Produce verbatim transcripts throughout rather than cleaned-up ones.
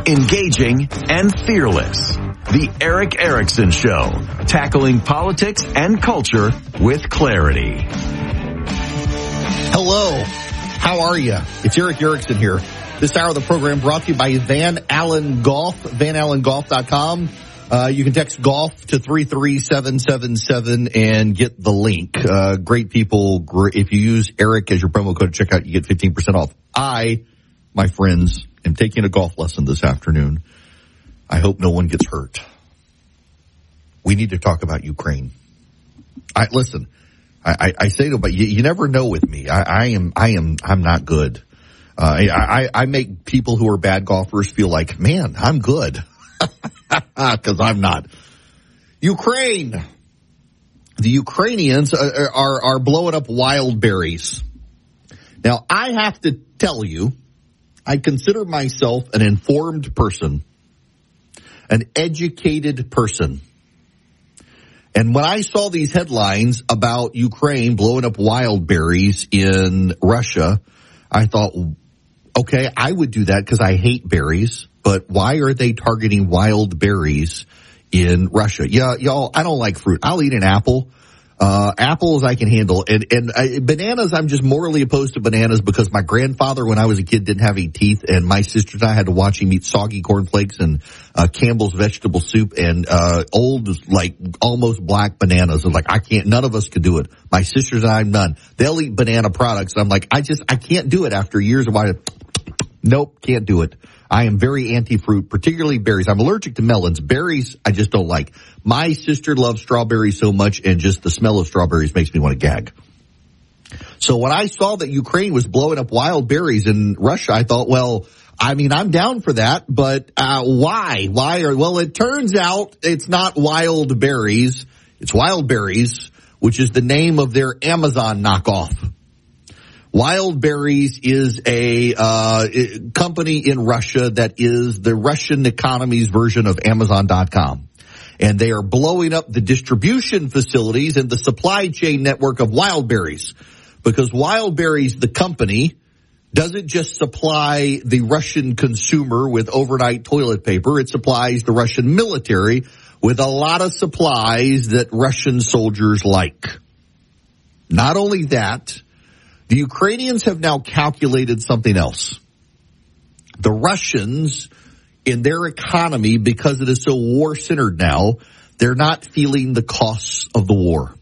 engaging, and fearless. The Erick Erickson Show, tackling politics and culture with clarity. Hello, how are you? It's Erick Erickson here. This hour of the program brought to you by Van Allen Golf, van allen golf dot com. Uh, you can text golf to three three seven seven seven and get the link. Uh, great people. Great. If you use Eric as your promo code at checkout, you get fifteen percent off. I, my friends, am taking a golf lesson this afternoon. I hope no one gets hurt. We need to talk about Ukraine. I, listen, I, I, I say to but you, you never know with me. I, I am, I am, I'm not good. Uh, I, I, I make people who are bad golfers feel like, man, I'm good. Because I'm not. Ukraine. The Ukrainians are, are, are blowing up wild berries. Now, I have to tell you, I consider myself an informed person, an educated person. And when I saw these headlines about Ukraine blowing up wild berries in Russia, I thought, okay, I would do that because I hate berries. But why are they targeting wild berries in Russia? Yeah, y'all, I don't like fruit. I'll eat an apple. Uh, apples I can handle. And, and I, bananas, I'm just morally opposed to bananas because my grandfather, when I was a kid, didn't have any teeth. And my sisters and I had to watch him eat soggy cornflakes and, uh, Campbell's vegetable soup and, uh, old, like, almost black bananas. And like, I can't, none of us could do it. My sisters and I, none. They'll eat banana products. And I'm like, I just, I can't do it after years of why. Nope, can't do it. I am very anti-fruit, particularly berries. I'm allergic to melons. Berries, I just don't like. My sister loves strawberries so much, and just the smell of strawberries makes me want to gag. So when I saw that Ukraine was blowing up wild berries in Russia, I thought, well, I mean, I'm down for that, but uh why? Why are, well, it turns out it's not wild berries. It's wild berries, which is the name of their Amazon knockoff. Wild Berries is a uh company in Russia that is the Russian economy's version of Amazon dot com. And they are blowing up the distribution facilities and the supply chain network of Wild Berries. Because Wild Berries, the company, doesn't just supply the Russian consumer with overnight toilet paper. It supplies the Russian military with a lot of supplies that Russian soldiers like. Not only that, the Ukrainians have now calculated something else. The Russians, in their economy, because it is so war-centered now, they're not feeling the costs of the war.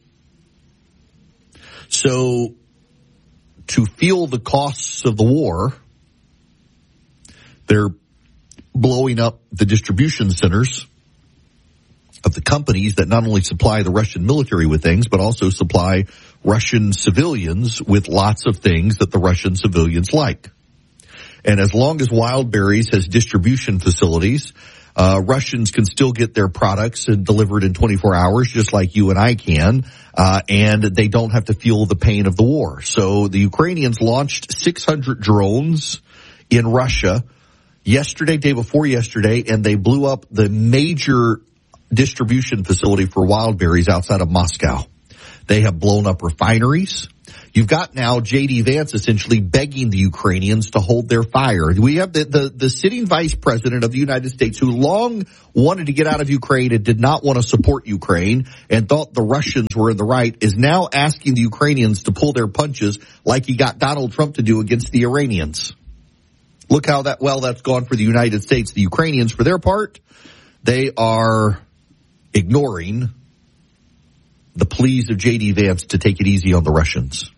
So, to feel the costs of the war, they're blowing up the distribution centers of the companies that not only supply the Russian military with things, but also supply Russian civilians with lots of things that the Russian civilians like. And as long as Wild Berries has distribution facilities, uh, Russians can still get their products delivered in twenty-four hours, just like you and I can, uh, and they don't have to feel the pain of the war. So the Ukrainians launched six hundred drones in Russia yesterday, day before yesterday, and they blew up the major distribution facility for wild berries outside of Moscow. They have blown up refineries. You've got now J D Vance essentially begging the Ukrainians to hold their fire. We have the, the, the sitting vice president of the United States who long wanted to get out of Ukraine and did not want to support Ukraine and thought the Russians were in the right, is now asking the Ukrainians to pull their punches like he got Donald Trump to do against the Iranians. Look how that well that's gone for the United States. The Ukrainians, for their part, they are ignoring the pleas of J D Vance to take it easy on the Russians.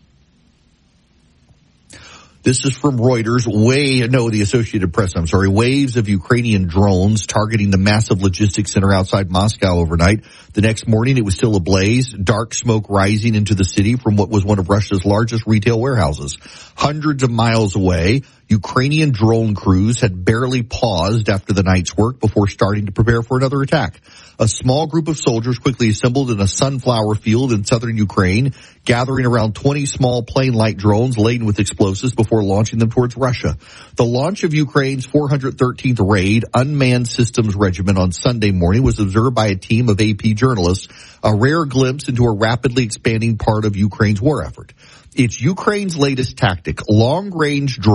This is from Reuters. Way, no, the Associated Press, I'm sorry. Waves of Ukrainian drones targeting the massive logistics center outside Moscow overnight. The next morning, it was still ablaze. Dark smoke rising into the city from what was one of Russia's largest retail warehouses. Hundreds of miles away, Ukrainian drone crews had barely paused after the night's work before starting to prepare for another attack. A small group of soldiers quickly assembled in a sunflower field in southern Ukraine, gathering around twenty small plane-like drones laden with explosives before launching them towards Russia. The launch of Ukraine's four hundred thirteenth Raid Unmanned Systems Regiment on Sunday morning was observed by a team of A P journalists, a rare glimpse into a rapidly expanding part of Ukraine's war effort. It's Ukraine's latest tactic, long-range drones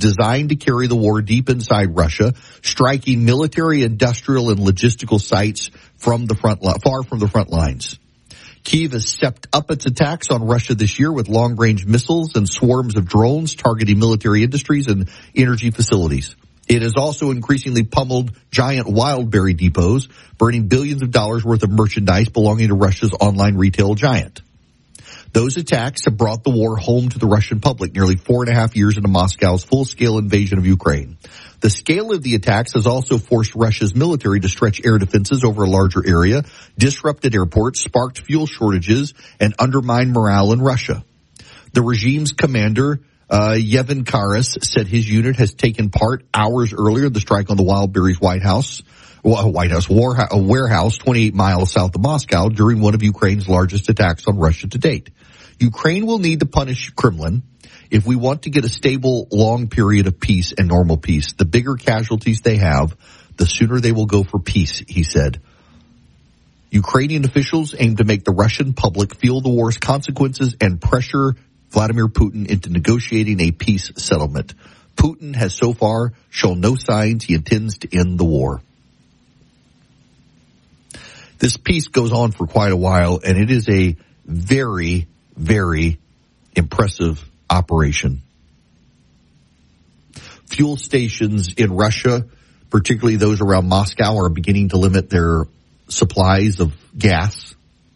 designed to carry the war deep inside Russia, striking military, industrial, and logistical sites from the front, far from the front lines. Kyiv has stepped up its attacks on Russia this year with long-range missiles and swarms of drones targeting military industries and energy facilities. It has also increasingly pummeled giant wildberry depots, burning billions of dollars worth of merchandise belonging to Russia's online retail giant. Those attacks have brought the war home to the Russian public nearly four and a half years into Moscow's full-scale invasion of Ukraine. The scale of the attacks has also forced Russia's military to stretch air defenses over a larger area, disrupted airports, sparked fuel shortages, and undermined morale in Russia. The regime's commander, uh, Yevhen Karas, said his unit has taken part hours earlier in the strike on the Wildberries White House, well, White House war, a warehouse twenty-eight miles south of Moscow during one of Ukraine's largest attacks on Russia to date. Ukraine will need to punish Kremlin if we want to get a stable, long period of peace and normal peace. The bigger casualties they have, the sooner they will go for peace, he said. Ukrainian officials aim to make the Russian public feel the war's consequences and pressure Vladimir Putin into negotiating a peace settlement. Putin has so far shown no signs he intends to end the war. This peace goes on for quite a while, and it is a very, very impressive operation. Fuel stations in Russia, particularly those around Moscow, are beginning to limit their supplies of gas.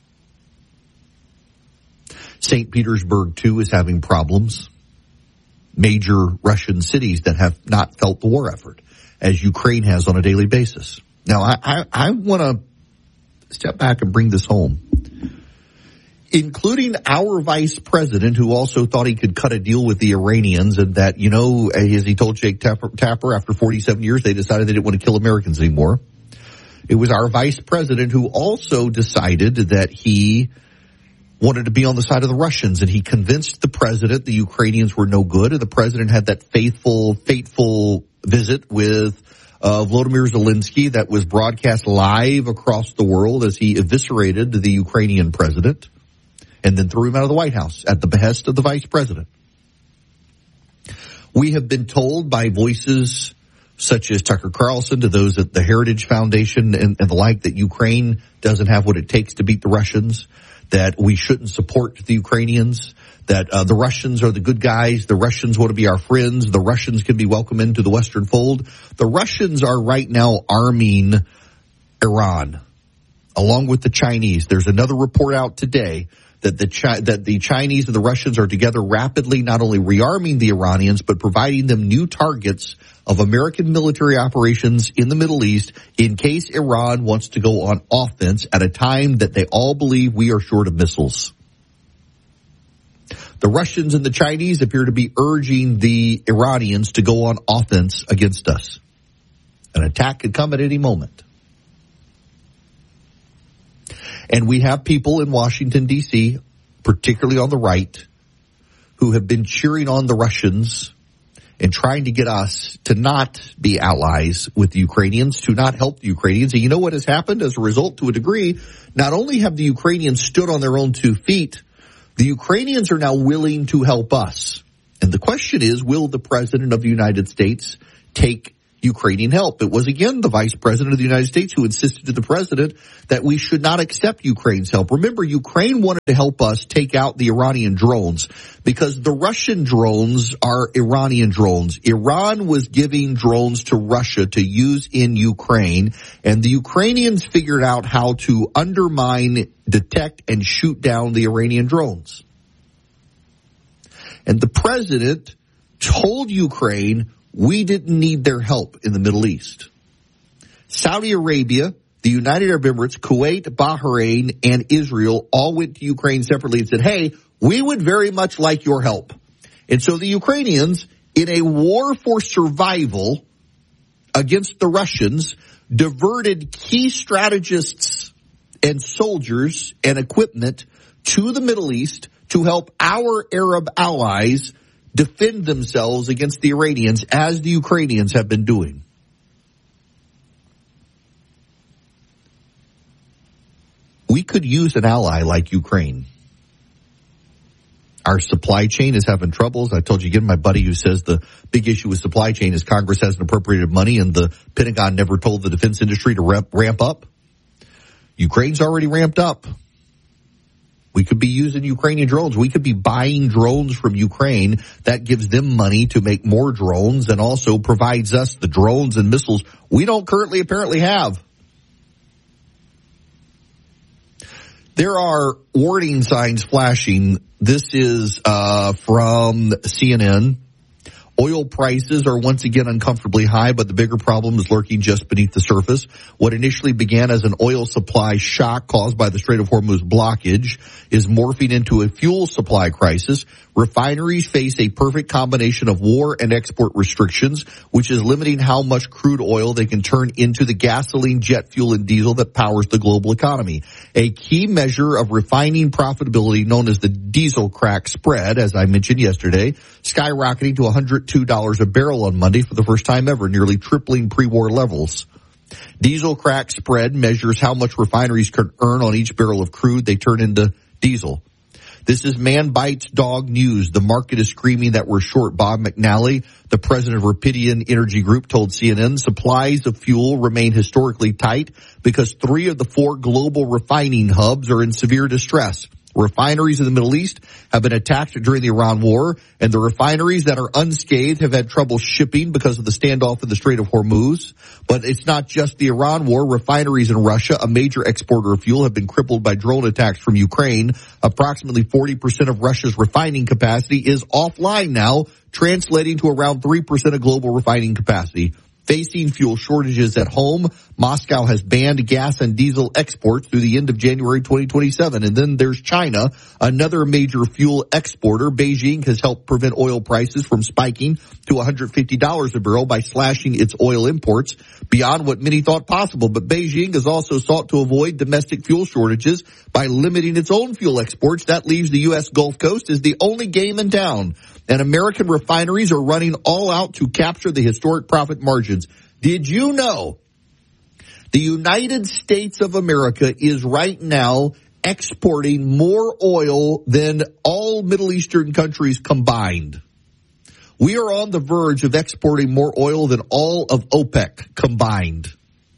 Saint Petersburg, too, is having problems. Major Russian cities that have not felt the war effort, as Ukraine has on a daily basis. Now, I, I, I want to step back and bring this home. Including our vice president, who also thought he could cut a deal with the Iranians, and that, you know, as he told Jake Tapper, Tapper after forty-seven years, they decided they didn't want to kill Americans anymore. It was our vice president who also decided that he wanted to be on the side of the Russians, and he convinced the president the Ukrainians were no good, and the president had that faithful, fateful visit with uh, Volodymyr Zelensky that was broadcast live across the world as he eviscerated the Ukrainian president and then threw him out of the White House at the behest of the vice president. We have been told by voices such as Tucker Carlson, to those at the Heritage Foundation and, and the like, that Ukraine doesn't have what it takes to beat the Russians, that we shouldn't support the Ukrainians, that uh, the Russians are the good guys, the Russians want to be our friends, the Russians can be welcomed into the Western fold. The Russians are right now arming Iran, along with the Chinese. There's another report out today that the Chi- that the Chinese and the Russians are together rapidly not only rearming the Iranians, but providing them new targets of American military operations in the Middle East in case Iran wants to go on offense at a time that they all believe we are short of missiles. The Russians and the Chinese appear to be urging the Iranians to go on offense against us. An attack could come at any moment. And we have people in Washington, D C, particularly on the right, who have been cheering on the Russians and trying to get us to not be allies with the Ukrainians, to not help the Ukrainians. And you know what has happened as a result, to a degree? Not only have the Ukrainians stood on their own two feet, the Ukrainians are now willing to help us. And the question is, will the President of the United States take Ukrainian help? It was again the Vice President of the United States who insisted to the President that we should not accept Ukraine's help. Remember, Ukraine wanted to help us take out the Iranian drones because the Russian drones are Iranian drones. Iran was giving drones to Russia to use in Ukraine, and the Ukrainians figured out how to undermine, detect, and shoot down the Iranian drones. And the President told Ukraine we didn't need their help in the Middle East. Saudi Arabia, the United Arab Emirates, Kuwait, Bahrain, and Israel all went to Ukraine separately and said, hey, we would very much like your help. And so the Ukrainians, in a war for survival against the Russians, diverted key strategists and soldiers and equipment to the Middle East to help our Arab allies defend themselves against the Iranians, as the Ukrainians have been doing. We could use an ally like Ukraine. Our supply chain is having troubles. I told you again, my buddy who says the big issue with supply chain is Congress hasn't appropriated money and the Pentagon never told the defense industry to ramp, ramp up. Ukraine's already ramped up. We could be using Ukrainian drones. We could be buying drones from Ukraine. That gives them money to make more drones and also provides us the drones and missiles we don't currently apparently have. There are warning signs flashing. This is uh from C N N. Oil prices are once again uncomfortably high, but the bigger problem is lurking just beneath the surface. What initially began as an oil supply shock caused by the Strait of Hormuz blockage is morphing into a fuel supply crisis. Refineries face a perfect combination of war and export restrictions, which is limiting how much crude oil they can turn into the gasoline, jet fuel, and diesel that powers the global economy. A key measure of refining profitability, known as the diesel crack spread, as I mentioned yesterday, skyrocketing to one hundred two dollars a barrel on Monday for the first time ever, nearly tripling pre-war levels. Diesel crack spread measures how much refineries can earn on each barrel of crude they turn into diesel. This is man bites dog news. The market is screaming that we're short. Bob McNally, the president of Rapidian Energy Group, told C N N supplies of fuel remain historically tight because three of the four global refining hubs are in severe distress. Refineries in the Middle East have been attacked during the Iran war, and the refineries that are unscathed have had trouble shipping because of the standoff in the Strait of Hormuz. But it's not just the Iran war. Refineries in Russia, a major exporter of fuel, have been crippled by drone attacks from Ukraine. Approximately forty percent of Russia's refining capacity is offline now, translating to around three percent of global refining capacity. Facing fuel shortages at home, Moscow has banned gas and diesel exports through the end of January twenty twenty-seven. And then there's China, another major fuel exporter. Beijing has helped prevent oil prices from spiking to one hundred fifty dollars a barrel by slashing its oil imports beyond what many thought possible. But Beijing has also sought to avoid domestic fuel shortages by limiting its own fuel exports. That leaves the U S Gulf Coast as the only game in town. And American refineries are running all out to capture the historic profit margins. Did you know the United States of America is right now exporting more oil than all Middle Eastern countries combined? We are on the verge of exporting more oil than all of OPEC combined.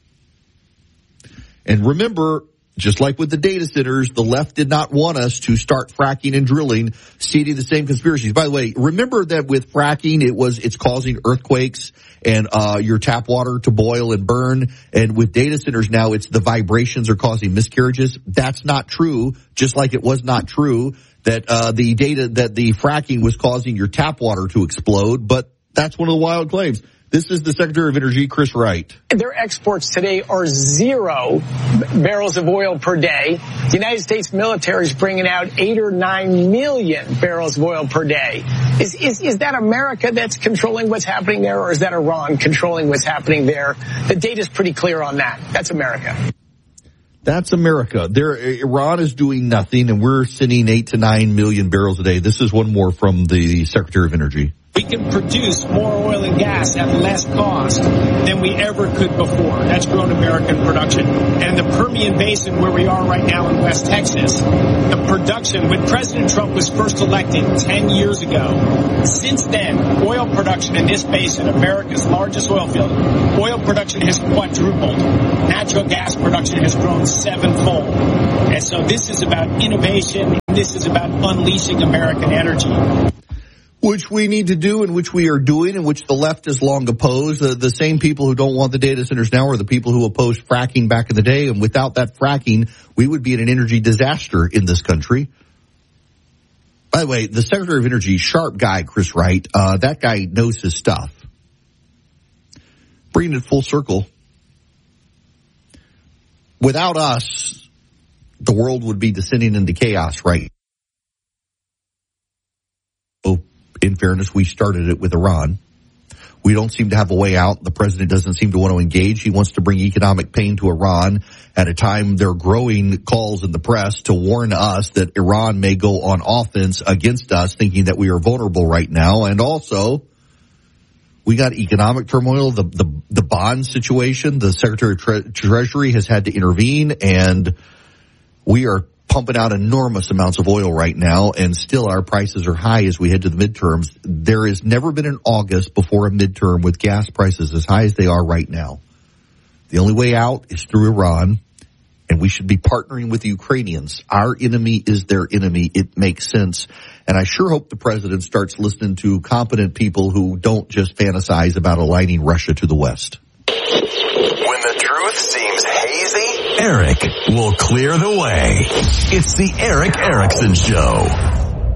And remember, just like with the data centers, the left did not want us to start fracking and drilling, seeding the same conspiracies. By the way, remember that with fracking, it was, it's causing earthquakes and, uh, your tap water to boil and burn. And with data centers now, it's the vibrations are causing miscarriages. That's not true, just like it was not true that, uh, the data, that the fracking was causing your tap water to explode. But that's one of the wild claims. This is the Secretary of Energy, Chris Wright. Their exports today are zero barrels of oil per day. The United States military is bringing out eight or nine million barrels of oil per day. Is, is, is that America that's controlling what's happening there, or is that Iran controlling what's happening there? The data's pretty clear on that. That's America. That's America. There, Iran is doing nothing, and we're sending eight to nine million barrels a day. This is one more from the Secretary of Energy. We can produce more oil and gas at less cost than we ever could before. That's grown American production. And the Permian Basin, where we are right now in West Texas, the production, when President Trump was first elected ten years ago, since then, oil production in this basin, America's largest oil field, oil production has quadrupled. Natural gas production has grown sevenfold. And so this is about innovation. This is about unleashing American energy. Which we need to do and which we are doing and which the left has long opposed. Uh, the same people who don't want the data centers now are the people who opposed fracking back in the day. And without that fracking, we would be in an energy disaster in this country. By the way, the Secretary of Energy, sharp guy, Chris Wright, uh, that guy knows his stuff. Bringing it full circle. Without us, the world would be descending into chaos, right? Oh. In fairness, we started it with Iran. We don't seem to have a way out. The president doesn't seem to want to engage. He wants to bring economic pain to Iran at a time there are growing calls in the press to warn us that Iran may go on offense against us, thinking that we are vulnerable right now. And also, we got economic turmoil, the the, the bond situation. The Secretary of Tre- Treasury has had to intervene, and we are pumping out enormous amounts of oil right now, and still our prices are high as we head to the midterms. There has never been an August before a midterm with gas prices as high as they are right now. The only way out is through Iran, and we should be partnering with the Ukrainians. Our enemy is their enemy. It makes sense. And I sure hope the president starts listening to competent people who don't just fantasize about aligning Russia to the West. When the truth seems hazy, Eric will clear the way. It's the Eric Erickson Show.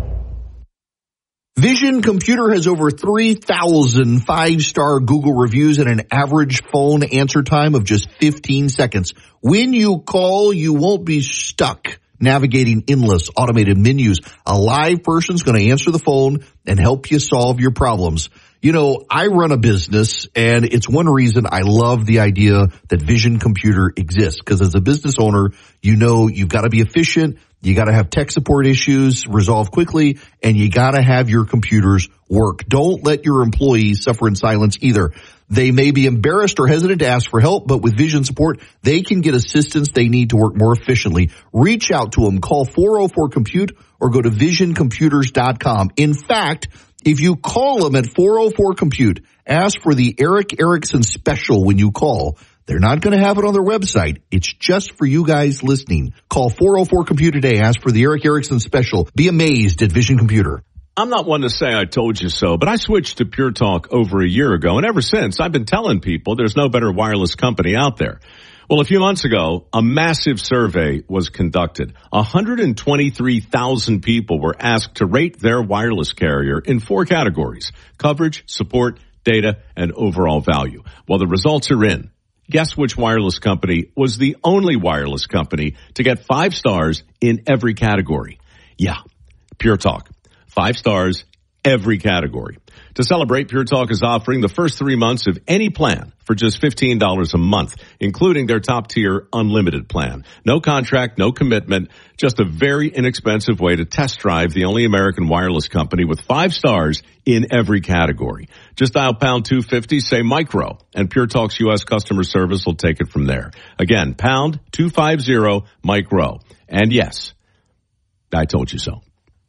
Vision Computer has over three thousand five-star Google reviews and an average phone answer time of just fifteen seconds. When you call, you won't be stuck navigating endless automated menus. A live person's going to answer the phone and help you solve your problems. You know, I run a business, and it's one reason I love the idea that Vision Computer exists, because as a business owner, you know you've got to be efficient, you got to have tech support issues resolved quickly, and you got to have your computers work. Don't let your employees suffer in silence either. They may be embarrassed or hesitant to ask for help, but with Vision support, they can get assistance they need to work more efficiently. Reach out to them. Call four oh four compute or go to vision computers dot com. In fact, if you call them at four oh four compute, ask for the Eric Erickson special when you call. They're not going to have it on their website. It's just for you guys listening. Call four oh four compute today. Ask for the Eric Erickson special. Be amazed at Vision Computer. I'm not one to say I told you so, but I switched to Pure Talk over a year ago, and ever since I've been telling people there's no better wireless company out there. Well, a few months ago, a massive survey was conducted. one hundred twenty-three thousand people were asked to rate their wireless carrier in four categories: coverage, support, data, and overall value. Well, the results are in. Guess which wireless company was the only wireless company to get five stars in every category? Yeah, Pure Talk. Five stars, every category. To celebrate, Pure Talk is offering the first three months of any plan for just fifteen dollars a month, including their top-tier unlimited plan. No contract, no commitment, just a very inexpensive way to test drive the only American wireless company with five stars in every category. Just dial pound two fifty, say micro, and Pure Talk's U S customer service will take it from there. Again, pound two fifty, micro. And yes, I told you so.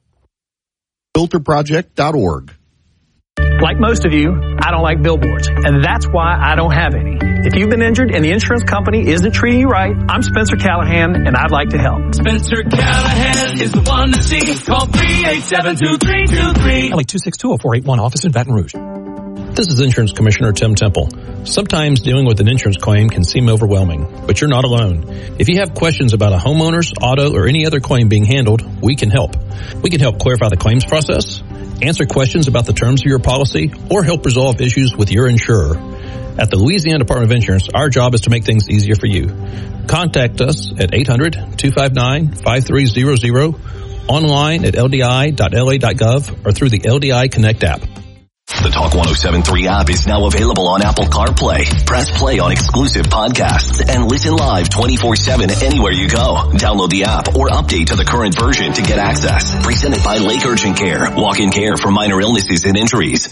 filter project dot org. Like most of you, I don't like billboards, and that's why I don't have any. If you've been injured and the insurance company isn't treating you right, I'm Spencer Callahan, and I'd like to help. Spencer Callahan is the one to see. Call three eight seven, two three two three. L A two six two oh four eight one, office in Baton Rouge. This is Insurance Commissioner Tim Temple. Sometimes dealing with an insurance claim can seem overwhelming, but you're not alone. If you have questions about a homeowner's, auto, or any other claim being handled, we can help. We can help clarify the claims process, answer questions about the terms of your policy, or help resolve issues with your insurer. At the Louisiana Department of Insurance, our job is to make things easier for you. Contact us at eight hundred, two five nine, five three zero zero, online at L D I dot L A dot gov, or through the L D I Connect app. The Talk one oh seven point three app is now available on Apple CarPlay. Press play on exclusive podcasts and listen live twenty-four seven anywhere you go. Download the app or update to the current version to get access. Presented by Lake Urgent Care. Walk-in care for minor illnesses and injuries.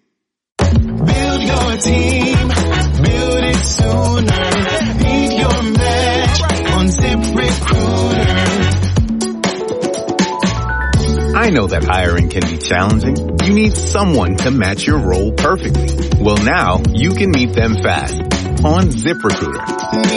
Build your team. Build it sooner. Beat your match on ZipRecruiter. I know that hiring can be challenging. You need someone to match your role perfectly. Well, now you can meet them fast on ZipRecruiter.